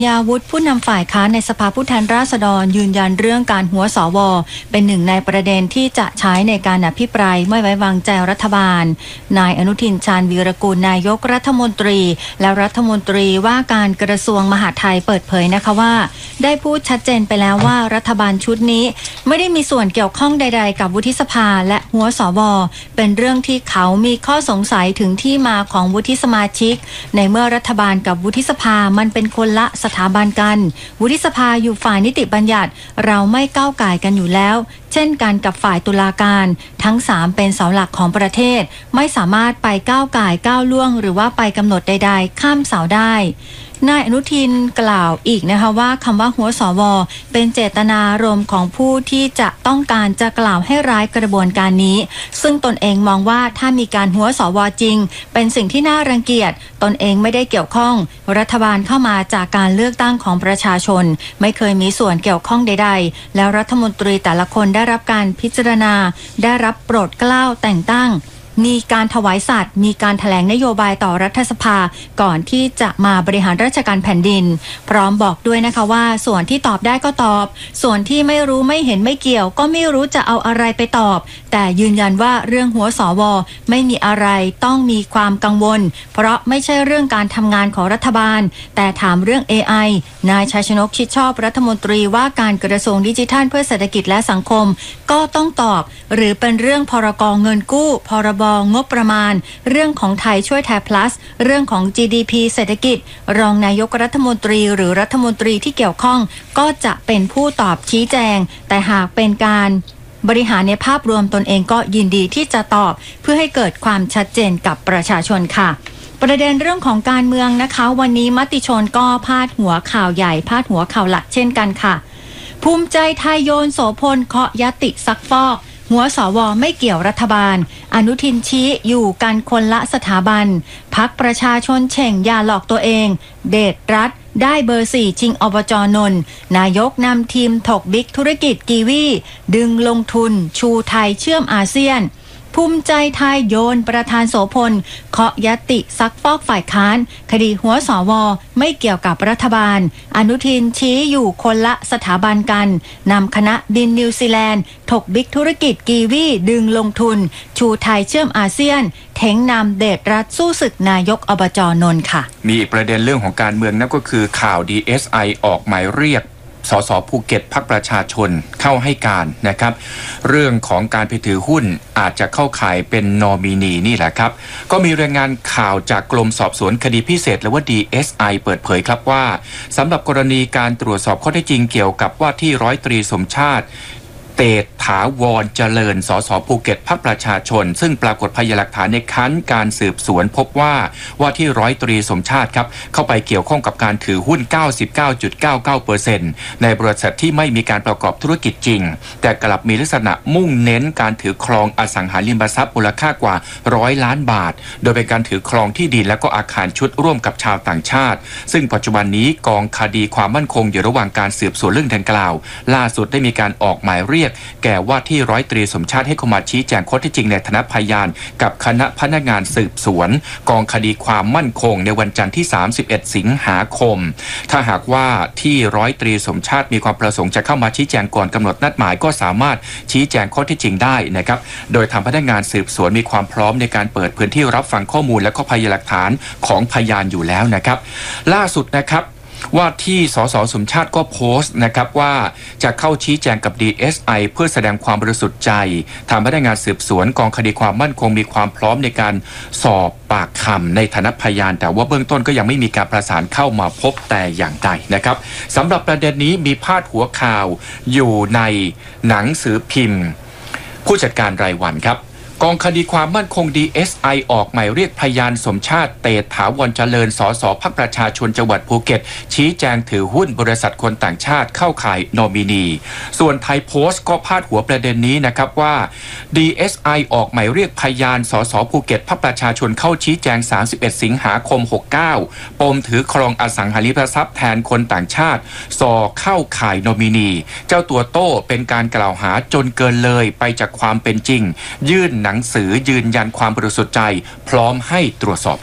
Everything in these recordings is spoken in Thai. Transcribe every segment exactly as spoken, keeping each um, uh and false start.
ยาวุฒิผู้นำฝ่ายค้านในสภาผู้แทนราษฎรยืนยันเรื่องการหัวสวเป็นหนึ่งในประเด็นที่จะใช้ในการอภิปรายไม่ไว้วางใจรัฐบาลนายอนุทินชาญวีรกูลนายกรัฐมนตรีและรัฐมนตรีว่าการกระทรวงมหาดไทยเปิดเผยนะคะว่าได้พูดชัดเจนไปแล้วว่ารัฐบาลชุดนี้ไม่ได้มีส่วนเกี่ยวข้องใดๆกับวุฒิสภาและหัวสวเป็นเรื่องที่เขามีข้อสงสัยถึงที่มาของวุฒิสมาชิกในเมื่อรัฐบาลกับวุฒิสภามันเป็นคนละสถาบันกันวุฒิสภาอยู่ฝ่ายนิติบัญญัติเราไม่ก้าวก่ายกันอยู่แล้วเช่นกันกับฝ่ายตุลาการทั้งสามเป็นเสาหลักของประเทศไม่สามารถไปก้าวก่ายก้าวล่วงหรือว่าไปกำหนดใดๆข้ามเสาได้นายอนุทินกล่าวอีกนะคะว่าคำว่าหัวสวเป็นเจตนารมณ์ของผู้ที่จะต้องการจะกล่าวให้ร้ายกระบวนการนี้ซึ่งตนเองมองว่าถ้ามีการหัวสวจริงเป็นสิ่งที่น่ารังเกียจตนเองไม่ได้เกี่ยวข้องรัฐบาลเข้ามาจากการเลือกตั้งของประชาชนไม่เคยมีส่วนเกี่ยวข้องใดๆแล้วรัฐมนตรีแต่ละคนได้รับการพิจารณาได้รับโปรดเกล้าแต่งตั้งมีการถวายสัตย์มีการแถลงนโยบายต่อรัฐสภาก่อนที่จะมาบริหารราชการแผ่นดินพร้อมบอกด้วยนะคะว่าส่วนที่ตอบได้ก็ตอบส่วนที่ไม่รู้ไม่เห็นไม่เกี่ยวก็ไม่รู้จะเอาอะไรไปตอบแต่ยืนยันว่าเรื่องหัวสวไม่มีอะไรต้องมีความกังวลเพราะไม่ใช่เรื่องการทำงานของรัฐบาลแต่ถามเรื่อง เอ ไอ นายชัยชนกชิดชอบรัฐมนตรีว่าการกระทรวงดิจิทัลเพื่อเศรษฐกิจและสังคมก็ต้องตอบหรือเป็นเรื่องพรก.เงินกู้พรบงบประมาณเรื่องของไทยช่วยไทย plus เรื่องของ จี ดี พี เศรษฐกิจรองนายกรัฐมนตรีหรือรัฐมนตรีที่เกี่ยวข้องก็จะเป็นผู้ตอบชี้แจงแต่หากเป็นการบริหารในภาพรวมตนเองก็ยินดีที่จะตอบเพื่อให้เกิดความชัดเจนกับประชาชนค่ะประเด็นเรื่องของการเมืองนะคะวันนี้มติชนก็พาดหัวข่าวใหญ่พาดหัวข่าวหลักเช่นกันค่ะภูมิใจไทยโยนโสพลเคาะยติซักฟอกหัวสวไม่เกี่ยวรัฐบาลอนุทินชี้อยู่กันคนละสถาบันพรรคประชาชนเฉ่งอย่าหลอกตัวเองเดชรัฐได้เบอร์สี่ชิงอบจ.นนท์นายกนำทีมถกบิ๊กธุรกิจกีวีดึงลงทุนชูไทยเชื่อมอาเซียนภูมิใจไทยโยนประธานโสพลเคาะยติซักฟอกฝ่ายค้านคดีหัวสวไม่เกี่ยวกับรัฐบาลอนุทินชี้อยู่คนละสถาบันกันนำคณะบินนิวซีแลนด์ถกบิ๊กธุรกิจกีวีดึงลงทุนชูไทยเชื่อมอาเซียนเถงนำเดชรัฐสู้ศึกนายกอบจ.นนท์ค่ะมีอีกประเด็นเรื่องของการเมืองนั่นก็คือข่าว ดี เอส ไอ ออกหมายเรียกสสภูเก็ตพรรคประชาชนเข้าให้การนะครับเรื่องของการไปถือหุ้นอาจจะเข้าข่ายเป็นนอมินีนี่แหละครับก็มีรายงานข่าวจากกรมสอบสวนคดีพิเศษหรือว่า ดี เอส ไอ เปิดเผยครับว่าสำหรับกรณีการตรวจสอบข้อเท็จจริงเกี่ยวกับว่าที่ร้อยตรีสมชาติเตถาวรเจริญสสภูเก็ตพรรคประชาชนซึ่งปรากฏพยานหลักฐานในขั้นการสืบสวนพบว่าว่าที่ร้อยตรีสมชาติครับเข้าไปเกี่ยวข้องกับการถือหุ้น เก้าสิบเก้าจุดเก้าเก้าเปอร์เซ็นต์ ในบริษัทที่ไม่มีการประกอบธุรกิจจริงแต่กลับมีลักษณะมุ่งเน้นการถือครองอสังหาริมทรัพย์มูลค่ากว่าร้อยล้านบาทโดยเป็นการถือครองที่ดินและก็อาคารชุดร่วมกับชาวต่างชาติซึ่งปัจจุบันนี้กองคดีความมั่นคงอยู่ระหว่างการสืบสวนเรื่องดังกล่าวล่าสุดได้มีการออกหมายเรียกแก่ว่าที่ร้อยตรีสมชาติให้เข้ามาชี้แจงข้อเท็จจริงในฐานะพยานกับคณะพนักงานสืบสวนกองคดีความมั่นคงในวันจันทร์ที่สามสิบเอ็ดสิงหาคมถ้าหากว่าที่ร้อยตรีสมชาติมีความประสงค์จะเข้ามาชี้แจงก่อนกำหนดนัดหมายก็สามารถชี้แจงข้อเท็จจริงได้นะครับโดยทางพนักงานสืบสวนมีความพร้อมในการเปิดพื้นที่รับฟังข้อมูลและก็พยานหลักฐานของพยานอยู่แล้วนะครับล่าสุดนะครับว่าที่สสสมชาติก็โพสต์นะครับว่าจะเข้าชี้แจงกับ ดี เอส ไอ เพื่อแสดงความบริสุทธิ์ใจทางพนักงานสืบสวนกองคดีความมั่นคงมีความพร้อมในการสอบปากคำในฐานะพยานแต่ว่าเบื้องต้นก็ยังไม่มีการประสานเข้ามาพบแต่อย่างใดนะครับสำหรับประเด็นนี้มีพาดหัวข่าวอยู่ในหนังสือพิมพ์ผู้จัดการรายวันครับกองคดีความมั่นคง ดี เอส ไอ ออกหมายเรียกพยานสมชาติเตถาวรเจริญสสพรรคประชาชนจังหวัดภูเก็ตชี้แจงถือหุ้นบริษัทคนต่างชาติเข้าข่ายนอมินีส่วนไทยโพสต์ก็พาดหัวประเด็นนี้นะครับว่า ดี เอส ไอ ออกหมายเรียกพยานสสภูเก็ตพรรคประชาชนเข้าชี้แจงสามสิบเอ็ดสิงหาคมหกเก้าปมถือครองอสังหาริมทรัพย์แทนคนต่างชาติส่อเข้าข่ายนอมินีเจ้าตัวโต้เป็นการกล่าวหาจนเกินเลยไปจากความเป็นจริงยื่นหนังสือยืนยันความบริสุทธิ์ใจพร้อมให้ตรวจสอบครับ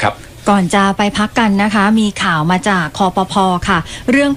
ก่อนจะไปพักกันนะคะมีข่าวมาจากคปภ.ค่ะเรื่อง